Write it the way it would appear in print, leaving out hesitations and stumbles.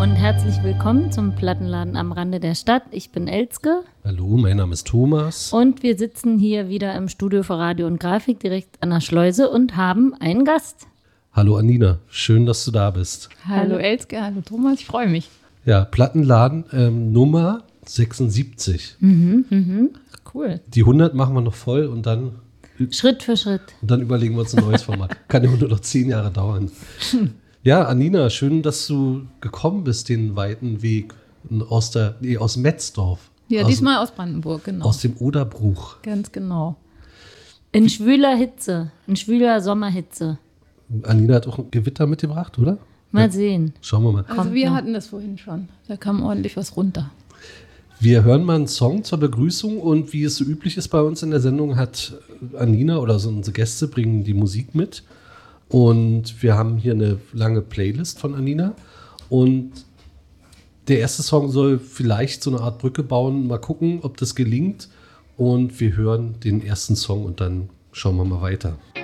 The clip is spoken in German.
und herzlich willkommen zum Plattenladen am Rande der Stadt. Ich bin Elske. Hallo, mein Name ist Thomas. Und wir sitzen hier wieder im Studio für Radio und Grafik direkt an der Schleuse und haben einen Gast. Hallo Anina, schön, dass du da bist. Hallo Elske, hallo Thomas, ich freue mich. Ja, Plattenladen Nummer 76. Cool. Die 100 machen wir noch voll und dann Schritt für Schritt. Und dann überlegen wir uns ein neues Format. Kann ja nur noch 10 Jahre dauern. Ja, Anina, schön, dass du gekommen bist, den weiten Weg aus Metzdorf. Ja, diesmal aus Brandenburg, genau. Aus dem Oderbruch. Ganz genau. In schwüler Hitze, in schwüler Sommerhitze. Anina hat auch ein Gewitter mitgebracht, oder? Mal sehen. Schauen wir mal. Also wir hatten das vorhin schon. Da kam ordentlich was runter. Wir hören mal einen Song zur Begrüßung und wie es so üblich ist bei uns in der Sendung, hat Anina oder so unsere Gäste bringen die Musik mit. Und wir haben hier eine lange Playlist von Anina. Und der erste Song soll vielleicht so eine Art Brücke bauen. Mal gucken, ob das gelingt. Und wir hören den ersten Song und dann schauen wir mal weiter.